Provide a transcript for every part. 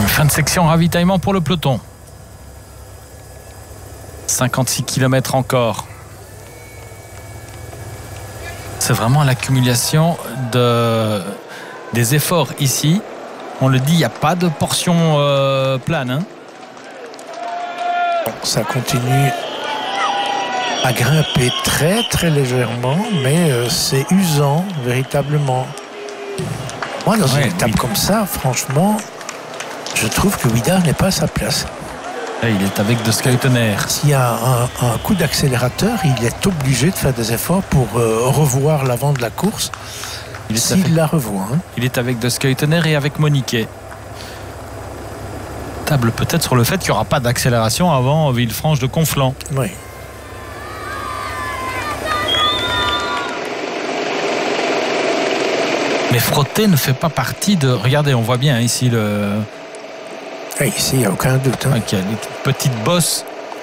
Fin de section ravitaillement pour le peloton. 56 km encore. C'est vraiment l'accumulation des efforts ici. On le dit, il n'y a pas de portion plane. Hein. Ça continue à grimper très très légèrement, mais c'est usant véritablement. Moi, dans une étape comme ça, franchement, je trouve que Ouiddard n'est pas à sa place. Et il est avec De Schuitener. S'il y a un coup d'accélérateur, il est obligé de faire des efforts pour revoir l'avant de la course. S'il la revoit. Hein. Il est avec De Schuitener et avec Moniquet. Table peut-être sur le fait qu'il n'y aura pas d'accélération avant Villefranche de Conflans. Oui. Mais Frotté ne fait pas partie de... Regardez, on voit bien ici le... Et ici, il n'y a aucun doute. Hein. Okay, une petite bosse.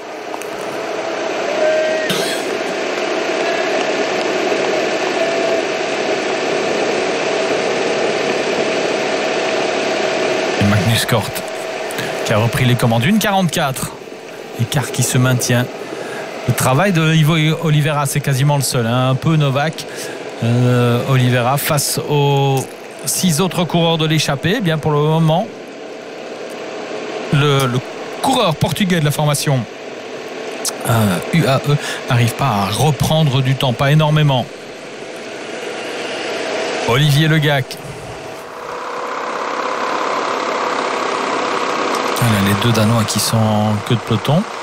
Et Magnus Cort qui a repris les commandes. 1,44. Écart qui se maintient. Le travail de Ivo Oliveira, c'est quasiment le seul. Hein. Un peu Novak. Oliveira face aux 6 autres coureurs de l'échappée. Bien pour le moment, le coureur portugais de la formation UAE n'arrive pas à reprendre du temps, pas énormément. Olivier Legac. Voilà, les deux Danois qui sont en queue de peloton.